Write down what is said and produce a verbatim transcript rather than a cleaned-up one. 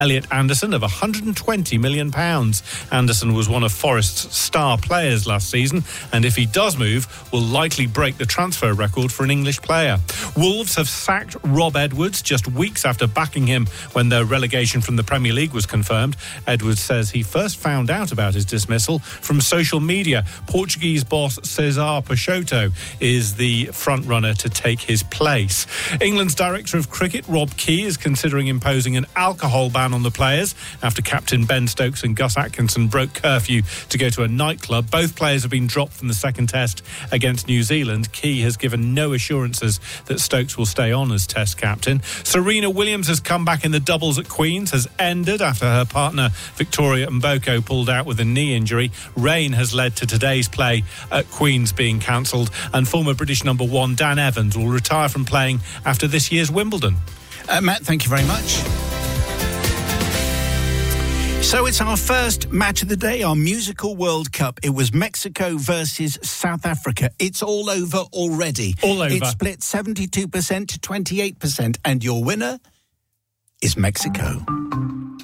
Elliot Anderson of one hundred twenty million pounds. Anderson was one of Forest's star players last season, and if he does move, will likely break the transfer record for an English player. Wolves have sacked Rob Edwards just weeks after backing him when their relegation from the Premier League was confirmed. Edwards says he first found out about his dismissal from social media. Portuguese boss Cesar Peixoto is the front runner to take his place. England's director of cricket, Rob Key, is considering imposing an alcohol ban on the players after captain Ben Stokes and Gus Atkinson broke curfew to go to a nightclub. Both players have been dropped from the second test against New Zealand. Key has given no assurances that Stokes will stay on as test captain. Serena Williams has come back in the doubles at Queen's, has ended after her partner Victoria Mboko pulled out with a knee injury. Rain has led to today's play at Queen's being cancelled, and former British number one Dan Evans will retire from playing after this year's Wimbledon. Uh, Matt, thank you very much. So it's our first match of the day, our musical World Cup. It was Mexico versus South Africa. It's all over already. All over. It split seventy-two percent to twenty-eight percent, and your winner is Mexico.